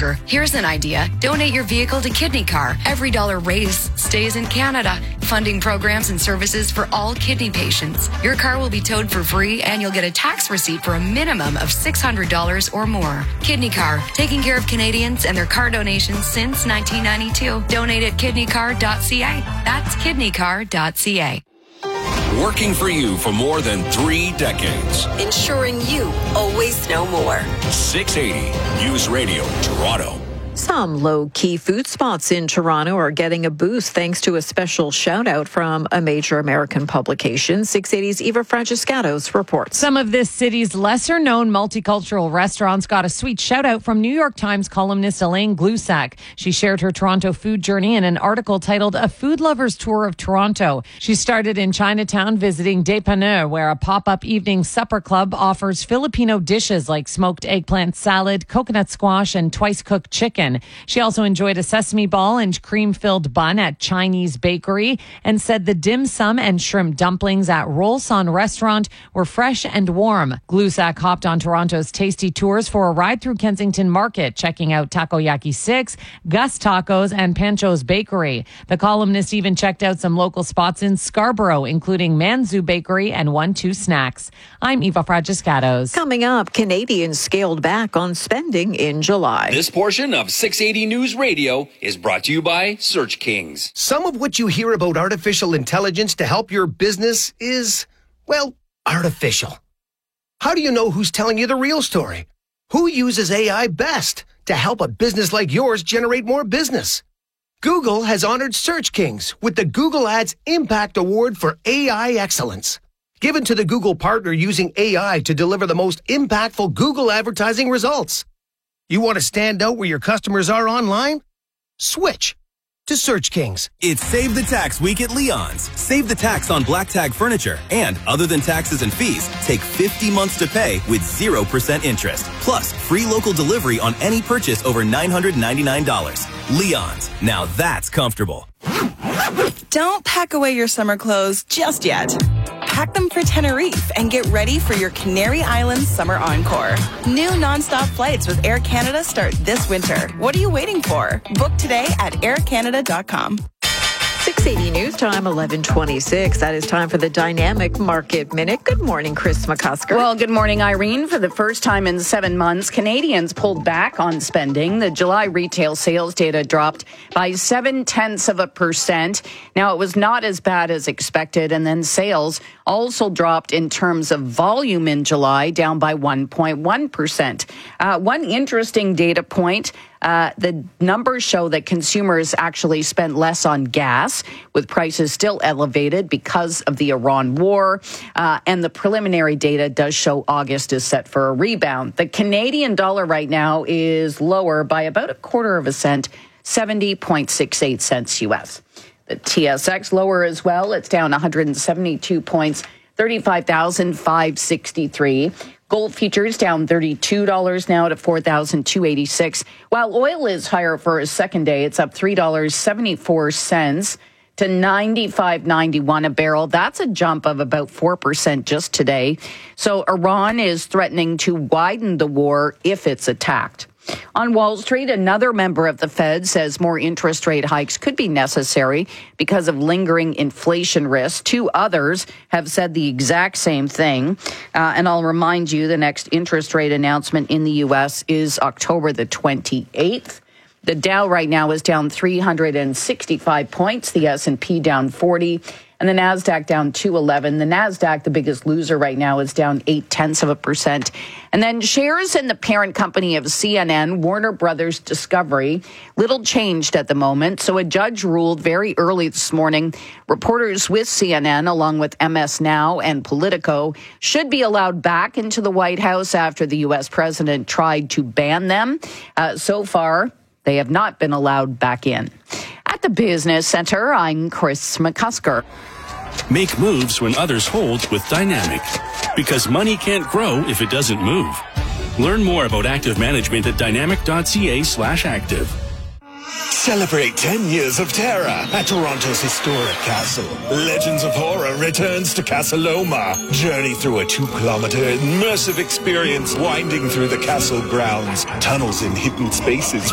Muckasker. Here's an idea. Donate your vehicle to Kidney Car. Every dollar raised stays in Canada, funding programs and services for all kidney patients. Your car will be towed for free, and you'll get a tax receipt for a minimum of $600 or more. Kidney Car, taking care of Canadians and their car donations since 1992. Donate at kidneycar.ca. That's kidneycar.ca. Working for you for more than 3 decades. Ensuring you always know more. 680 News Radio, Toronto. Some low-key food spots in Toronto are getting a boost thanks to a special shout-out from a major American publication. 680's Eva Francescatos reports. Some of this city's lesser-known multicultural restaurants got a sweet shout-out from New York Times columnist Elaine Glusak. She shared her Toronto food journey in an article titled A Food Lover's Tour of Toronto. She started in Chinatown visiting Dépanneur, where a pop-up evening supper club offers Filipino dishes like smoked eggplant salad, coconut squash, and twice-cooked chicken. She also enjoyed a sesame ball and cream-filled bun at Chinese Bakery and said the dim sum and shrimp dumplings at Rolson Restaurant were fresh and warm. Glusak hopped on Toronto's tasty tours for a ride through Kensington Market, checking out Takoyaki 6, Gus Tacos, and Pancho's Bakery. The columnist even checked out some local spots in Scarborough, including Manzu Bakery and 1-2 Snacks. I'm Eva Francescatos. Coming up, Canadians scaled back on spending in July. This portion of 680 News Radio is brought to you by Search Kings. Some of what you hear about artificial intelligence to help your business is, well, artificial. How do you know who's telling you the real story? Who uses AI best to help a business like yours generate more business? Google has honored Search Kings with the Google Ads Impact Award for AI Excellence, given to the Google partner using AI to deliver the most impactful Google advertising results. You want to stand out where your customers are online? Switch to Search Kings. It's Save the Tax Week at Leon's. Save the tax on black tag furniture and, other than taxes and fees, take 50 months to pay with 0% interest. Plus, free local delivery on any purchase over $999. Leon's. Now that's comfortable. Don't pack away your summer clothes just yet. Pack them for Tenerife and get ready for your Canary Islands Summer Encore. New nonstop flights with Air Canada start this winter. What are you waiting for? Book today at aircanada.com. 680 News Time, 11:26. That is time for the Dynamic Market Minute. Good morning, Chris Muckasker. Well, good morning, Irene. For the first time in 7 months, Canadians pulled back on spending. The July retail sales data dropped by 0.7%. Now, it was not as bad as expected, and then sales also dropped in terms of volume in July, down by 1.1%. One interesting data point, the numbers show that consumers actually spent less on gas, with prices still elevated because of the Iran war. And the preliminary data does show August is set for a rebound. The Canadian dollar right now is lower by about a quarter of a cent, 70.68 cents U.S. The TSX lower as well. It's down 172 points, 35,563. Gold futures down $32 now to $4,286. While oil is higher for a second day, it's up $3.74 to $95.91 a barrel. That's a jump of about 4% just today. So Iran is threatening to widen the war if it's attacked. On Wall Street, another member of the Fed says more interest rate hikes could be necessary because of lingering inflation risks. 2 others have said the exact same thing. And I'll remind you, the next interest rate announcement in the U.S. is October the 28th. The Dow right now is down 365 points, the S&P down 40, and the NASDAQ down 211. The NASDAQ, the biggest loser right now, is down 0.8%. And then shares in the parent company of CNN, Warner Brothers Discovery, little changed at the moment. So a judge ruled very early this morning, reporters with CNN, along with MS Now and Politico, should be allowed back into the White House after the U.S. president tried to ban them. So far, they have not been allowed back in. At the Business Center, I'm Chris McCusker. Make moves when others hold with Dynamic. Because money can't grow if it doesn't move. Learn more about active management at dynamic.ca/active. Celebrate 10 years of terror at Toronto's historic castle. Legends of Horror returns to Casa Loma. Journey through a 2-kilometer immersive experience winding through the castle grounds, tunnels in hidden spaces